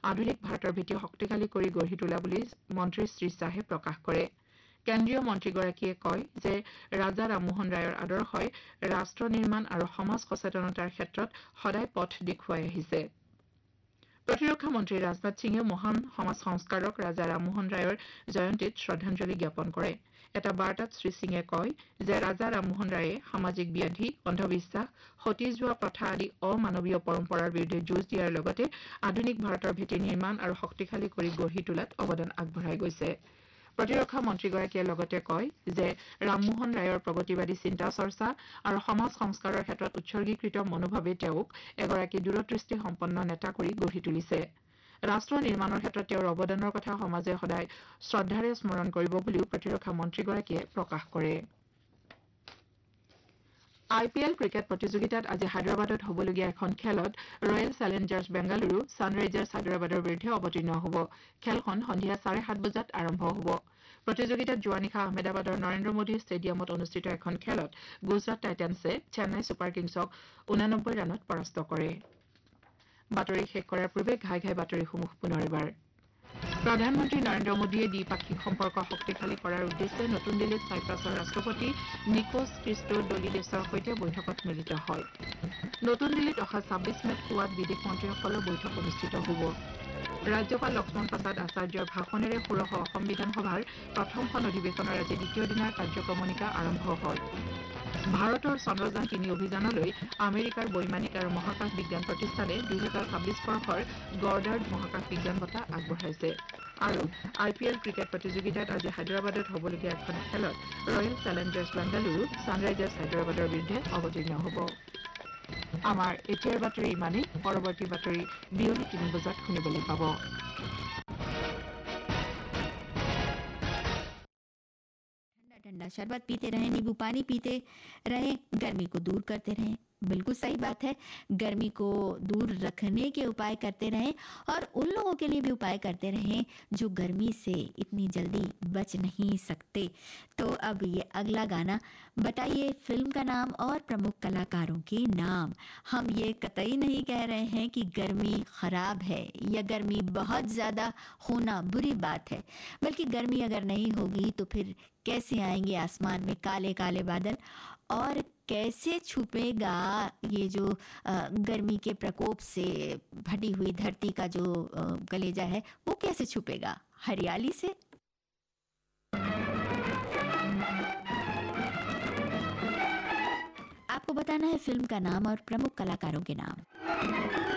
আধুনিক ভাৰতৰ ভেটি শক্তিশালী কৰি গঢ়ি তোলা বুলি মন্ত্ৰী শ্ৰী শ্বাহে প্ৰকাশ কৰে। কেন্দ্ৰীয় মন্ত্ৰীগৰাকীয়ে কয় যে ৰাজা ৰামমোহন ৰায়ৰ আদৰ্শই ৰাষ্ট্ৰ নিৰ্মাণ আৰু সমাজ সচেতনতাৰ ক্ষেত্ৰত সদায় পথ দেখুৱাই আহিছে। প্ৰতিৰক্ষা মন্ত্ৰী ৰাজনাথ সিঙে মহান সমাজ সংস্কাৰক ৰাজা ৰামমোহন ৰায়ৰ জয়ন্তীত শ্ৰদ্ধাঞ্জলি জ্ঞাপন কৰে। এটা বাৰ্তাত শ্ৰীসিঙে কয় যে ৰাজা ৰামমোহন ৰায়ে সামাজিক ব্যাধি, অন্ধবিশ্বাস, সতী যোৱা প্ৰথা আদি অমানৱীয় পৰম্পৰাৰ বিৰুদ্ধে যুঁজ দিয়াৰ লগতে আধুনিক ভাৰতৰ ভেটি নিৰ্মাণ আৰু শক্তিশালী কৰি গঢ়ি তোলাত অৱদান আগবঢ়াই গৈছে। প্ৰতিৰক্ষা মন্ত্ৰীগৰাকীয়ে লগতে কয় যে ৰামমোহন ৰায়ৰ প্ৰগতিবাদী চিন্তা চৰ্চা আৰু সমাজ সংস্কাৰৰ ক্ষেত্ৰত উৎসৰ্গীকৃত মনোভাৱে তেওঁক এগৰাকী দূৰদৃষ্টি সম্পন্ন নেতা কৰি গঢ়ি তুলিছে। ৰাষ্ট্ৰ নিৰ্মাণৰ ক্ষেত্ৰত তেওঁৰ অৱদানৰ কথা সমাজে সদায় শ্ৰদ্ধাৰে স্মৰণ কৰিব বুলিও প্ৰতিৰক্ষা মন্ত্ৰীগৰাকীয়ে প্ৰকাশ কৰে। IPL ক্ৰিকেট প্ৰতিযোগিতাত আজি হায়দৰাবাদত হ'বলগীয়া এখন খেলত ৰয়েল চেলেঞ্জাৰ্ছ বেংগালুৰু ছানৰাইজাৰ্ছ হায়দৰাবাদৰ বিৰুদ্ধে অৱতীৰ্ণ হ'ব। খেলখন সন্ধিয়া 7:30 বজাত আৰম্ভ হ'ব। প্ৰতিযোগিতাত যোৱা নিশা আহমেদাবাদৰ নৰেন্দ্ৰ মোদী ষ্টেডিয়ামত অনুষ্ঠিত এখন খেলত গুজৰাট টাইটান্ছে চেন্নাই ছুপাৰ কিংছক 89 ৰানত পৰাস্ত কৰে। বাতৰি শেষ কৰাৰ পূৰ্বে ঘাই ঘাই বাতৰিসমূহ পুনৰ এবাৰ। প্ৰধানমন্ত্ৰী নৰেন্দ্ৰ মোদীয়ে দ্বিপাক্ষিক সম্পৰ্ক শক্তিশালী কৰাৰ উদ্দেশ্যে নতুন দিল্লীত ছাইপ্ৰাছৰ ৰাষ্ট্ৰপতি নিকোছ ক্ৰিষ্টোডোলিডেছৰ সৈতে বৈঠকত মিলিত হয়। নতুন দিল্লীত অহা 26 মেত পুৱাত বিদেশ মন্ত্ৰীসকলৰ বৈঠক অনুষ্ঠিত হ'ব। ৰাজ্যপাল লক্ষ্মণ প্ৰসাদ আচাৰ্যৰ ভাষণেৰে ষোড়শ অসম বিধানসভাৰ প্ৰথমখন অধিৱেশনৰ আজি দ্বিতীয় দিনাৰ কাৰ্যক্ৰমণিকা আৰম্ভ হয়। ভাৰতৰ চন্দ্ৰযান ৩ অভিযানলৈ আমেৰিকাৰ বৈমানিক আৰু মহাকাশ বিজ্ঞান প্ৰতিষ্ঠানে 2026 বৰ্ষৰ গৰ্ডাৰ্ড মহাকাশ বিজ্ঞান বঁটা আগবঢ়াইছে। আৰু IPL ক্ৰিকেট প্ৰতিযোগিতাত আজি হায়দৰাবাদত হ'বলগীয়া এখন খেলত ৰয়েল চেলেঞ্জাৰ্ছ বেংগালুৰু ছানৰাইজাৰ্ছ হায়দৰাবাদৰ বিৰুদ্ধে অৱতীৰ্ণ হ'ব। আমাৰ এতিয়াৰ বাতৰি ইমানেই। পৰৱৰ্তী বাতৰি বিয়লি 3 বজাত শুনিবলৈ পাব। ठंडा शरबत पीते रहें, नींबू पानी पीते रहें, गर्मी को दूर करते रहें। बिल्कुल सही बात है, गर्मी को दूर रखने के उपाय करते रहें और उन लोगों के लिए भी उपाय करते रहें जो गर्मी से इतनी जल्दी बच नहीं सकते। तो अब ये अगला गाना बताइए फिल्म का नाम और प्रमुख कलाकारों के नाम। हम ये कतई नहीं कह रहे हैं कि गर्मी खराब है या गर्मी बहुत ज़्यादा होना बुरी बात है, बल्कि गर्मी अगर नहीं होगी तो फिर कैसे आएंगे आसमान में काले काले बादल और कैसे छुपेगा ये जो गर्मी के प्रकोप से भटी हुई धरती का जो कलेजा है वो कैसे छुपेगा? हरियाली से। आपको बताना है फिल्म का नाम और प्रमुख कलाकारों के नाम।